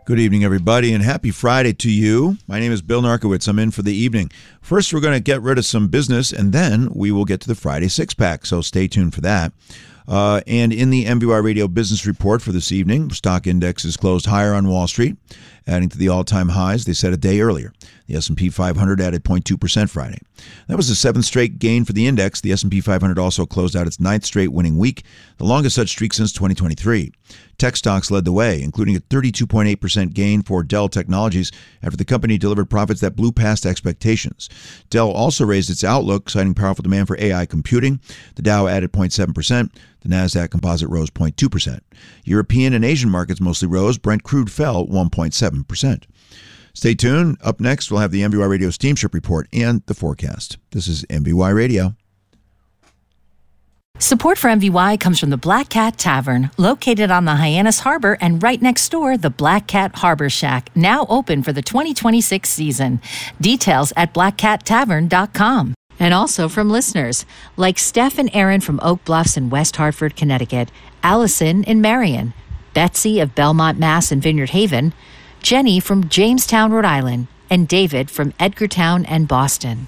Good evening, everybody, and happy Friday to you. My name is Bill Narkowitz. I'm in for the evening. First, we're going to get rid of some business, and then we will get to the Friday six-pack, so stay tuned for that. And in the MVY Radio Business Report for this evening, stock indexes closed higher on Wall Street, adding to the all-time highs they set a day earlier. The S&P 500 added 0.2% Friday. That was the seventh straight gain for the index. The S&P 500 also closed out its ninth straight winning week, the longest such streak since 2023. Tech stocks led the way, including a 32.8% gain for Dell Technologies after the company delivered profits that blew past expectations. Dell also raised its outlook, citing powerful demand for AI computing. The Dow added 0.7%. The Nasdaq Composite rose 0.2%. European and Asian markets mostly rose. Brent crude fell 1.7%. Stay tuned. Up next, we'll have the MVY Radio Steamship Report and the forecast. This is MVY Radio. Support for MVY comes from the Black Cat Tavern, located on the Hyannis Harbor and right next door, the Black Cat Harbor Shack, now open for the 2026 season. Details at blackcattavern.com. And also from listeners like Steph and Aaron from Oak Bluffs in West Hartford, Connecticut, Allison in Marion, Betsy of Belmont, Mass. And Vineyard Haven, Jenny from Jamestown, Rhode Island, and David from Edgartown and Boston.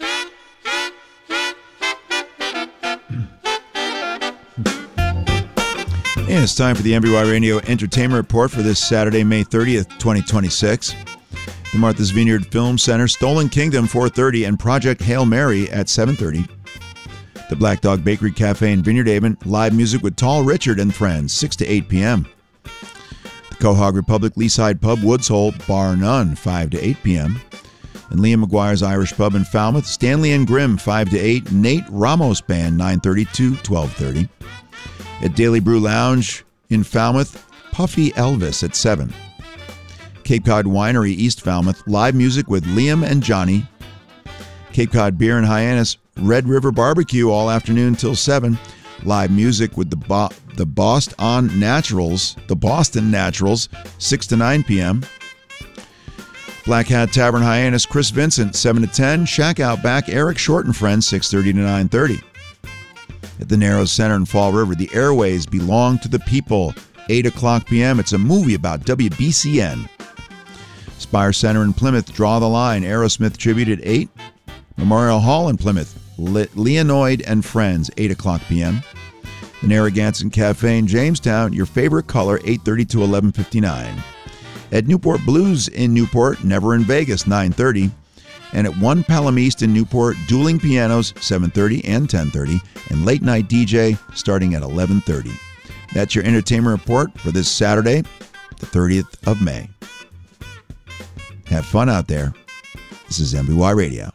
And it's time for the MVY Radio Entertainment Report for this Saturday, May 30th, 2026. The Martha's Vineyard Film Center, Stolen Kingdom, 4:30, and Project Hail Mary at 7:30. The Black Dog Bakery Cafe in Vineyard Haven, live music with Tall Richard and Friends, 6 to 8 p.m. The Quahog Republic Leaside Pub, Woods Hole, Bar None, 5 to 8 p.m. And Liam McGuire's Irish Pub in Falmouth, Stanley and Grimm, 5 to 8. Nate Ramos Band, 9:30 to 12:30. At Daily Brew Lounge in Falmouth, Puffy Elvis at 7. Cape Cod Winery, East Falmouth, live music with Liam and Johnny. Cape Cod Beer in Hyannis, Red River Barbecue all afternoon till 7. Live music with the Boston Naturals, 6 to 9 p.m. Black Hat Tavern Hyannis, Chris Vincent, 7 to 10. Shack Out Back, Eric Short and Friends, 6:30 to 9:30. At the Narrows Center in Fall River, The Airways Belong to the People, 8 o'clock p.m. It's a movie about WBCN. Spire Center in Plymouth, Draw the Line, Aerosmith tribute at 8. Memorial Hall in Plymouth, Leonid and Friends, 8 o'clock p.m. The Narragansett Cafe in Jamestown, Your Favorite Color, 8:30 to 11:59. At Newport Blues in Newport, Never in Vegas, 9:30. And at One Pelham East in Newport, Dueling Pianos, 7:30 and 10:30, and Late Night DJ starting at 11:30. That's your entertainment report for this Saturday, the 30th of May. Have fun out there. This is MVY Radio.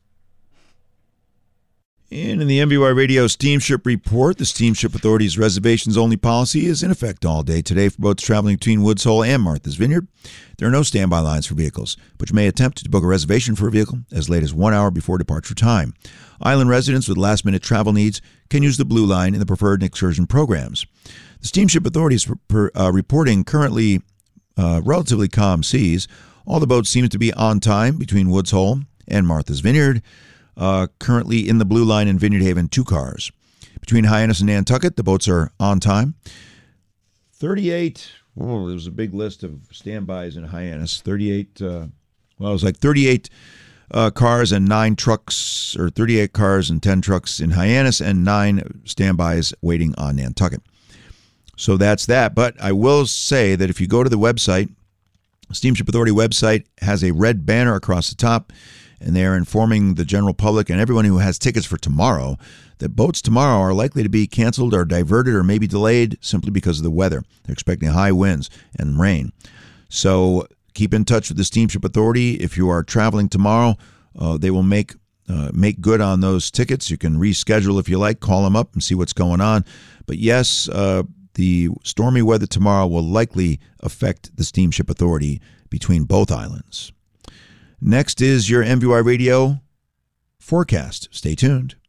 And in the MVY Radio Steamship Report, the Steamship Authority's reservations-only policy is in effect all day today for boats traveling between Woods Hole and Martha's Vineyard. There are no standby lines for vehicles, but you may attempt to book a reservation for a vehicle as late as 1 hour before departure time. Island residents with last-minute travel needs can use the Blue Line in the preferred excursion programs. The Steamship Authority is reporting currently relatively calm seas. All the boats seem to be on time between Woods Hole and Martha's Vineyard. Currently in the Blue Line in Vineyard Haven, 2 cars. Between Hyannis and Nantucket, the boats are on time. 38, there was a big list of standbys in Hyannis. 38, it was like 38 cars and 9 trucks, or 38 cars and 10 trucks in Hyannis, and 9 standbys waiting on Nantucket. So that's that. But I will say that if you go to the website, Steamship Authority website has a red banner across the top, and they are informing the general public and everyone who has tickets for tomorrow that boats tomorrow are likely to be canceled or diverted or maybe delayed simply because of the weather. They're expecting high winds and rain. So keep in touch with the Steamship Authority. If you are traveling tomorrow, they will make good on those tickets. You can reschedule if you like, call them up and see what's going on. But yes, the stormy weather tomorrow will likely affect the Steamship Authority between both islands. Next is your MVY Radio forecast. Stay tuned.